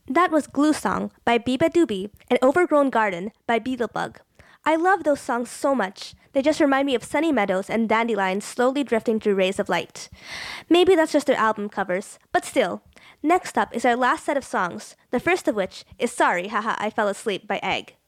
That was Glue Song by Biba Doobie and Overgrown Garden by Beetlebug. I love those songs so much. They just remind me of sunny meadows and dandelions slowly drifting through rays of light. Maybe that's just their album covers, but still. Next up is our last set of songs, the first of which is Sorry, Haha, I Fell Asleep by Egg.